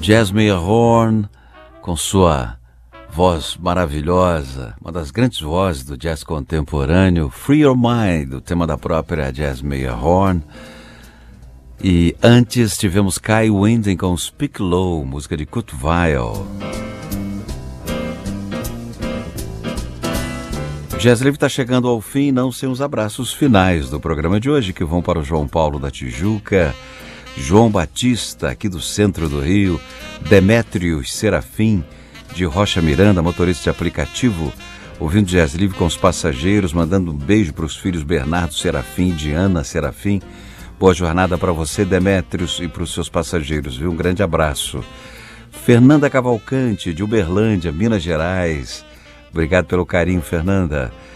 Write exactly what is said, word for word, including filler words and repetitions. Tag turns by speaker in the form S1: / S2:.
S1: Jasmine Horn, com sua voz maravilhosa, uma das grandes vozes do jazz contemporâneo, Free Your Mind, o tema da própria Jasmine Horn. E antes tivemos Kai Winding com Speak Low, música de Kurt Weill. O Jazz Livre está chegando ao fim, não sem os abraços finais do programa de hoje, que vão para o João Paulo da Tijuca, João Batista, aqui do centro do Rio, Demétrios Serafim, de Rocha Miranda, motorista de aplicativo, ouvindo Jazz Livre com os passageiros, mandando um beijo para os filhos Bernardo Serafim e Diana Serafim. Boa jornada para você, Demétrios, e para os seus passageiros, viu? Um grande abraço. Fernanda Cavalcante, de Uberlândia, Minas Gerais. Obrigado pelo carinho, Fernanda.